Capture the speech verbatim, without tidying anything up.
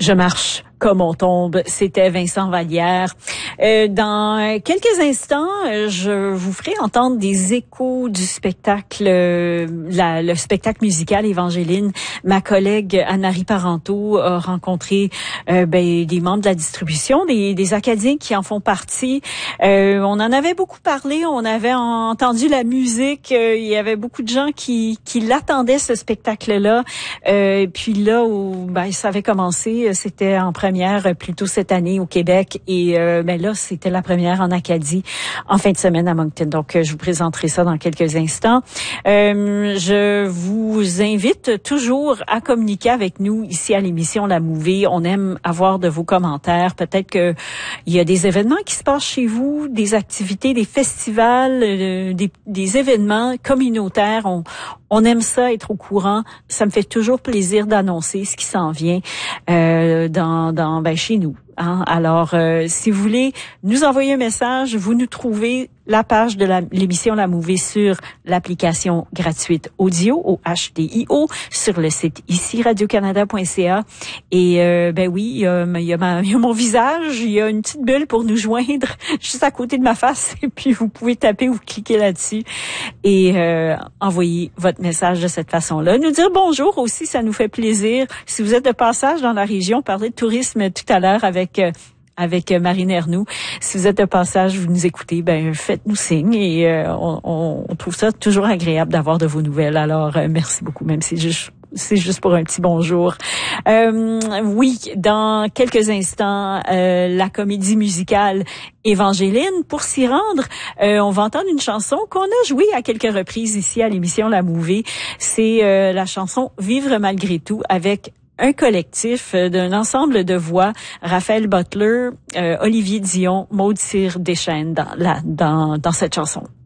Je marche comme on tombe, c'était Vincent Vallière. Euh, dans quelques instants, je vous ferai entendre des échos du spectacle, euh, la, le spectacle musical Évangéline. Ma collègue Anne-Marie Parenteau a rencontré euh, ben, des membres de la distribution, des, des Acadiens qui en font partie. Euh, on en avait beaucoup parlé, on avait entendu la musique, euh, il y avait beaucoup de gens qui, qui l'attendaient, ce spectacle-là. Euh, puis là, où ben, ça avait commencé, c'était en première plus tôt cette année au Québec et euh, ben là c'était la première en Acadie en fin de semaine à Moncton. Donc euh, je vous présenterai ça dans quelques instants. Euh, je vous invite toujours à communiquer avec nous ici à l'émission La Mouvée. On aime avoir de vos commentaires. Peut-être que il y a des événements qui se passent chez vous, des activités, des festivals, euh, des, des événements communautaires. On, on aime ça, être au courant. Ça me fait toujours plaisir d'annoncer ce qui s'en vient euh, dans, dans ben, chez nous. Hein? Alors, euh, si vous voulez nous envoyer un message, vous nous trouvez la page de la, l'émission La Mouvée sur l'application gratuite audio, au H D I O, sur le site ici radio canada point c a. Et euh, ben oui, il y a, il y a, ma, il y a mon visage, il y a une petite bulle pour nous joindre juste à côté de ma face. Et puis, vous pouvez taper ou cliquer là-dessus et euh, envoyer votre message de cette façon-là. Nous dire bonjour aussi, ça nous fait plaisir. Si vous êtes de passage dans la région, parler de tourisme tout à l'heure avec... Euh, avec Marine Ernoux. Si vous êtes de passage, vous nous écoutez, ben faites-nous signe et euh, on, on trouve ça toujours agréable d'avoir de vos nouvelles. Alors, euh, merci beaucoup, même si c'est juste, c'est juste pour un petit bonjour. Euh, oui, dans quelques instants, euh, la comédie musicale Évangéline. Pour s'y rendre, euh, on va entendre une chanson qu'on a jouée à quelques reprises ici à l'émission La Mouvée. C'est euh, la chanson Vivre malgré tout avec un collectif d'un ensemble de voix, Raphaël Butler, euh, Olivier Dion, Maud Cyr Deschênes dans, la, dans, dans cette chanson.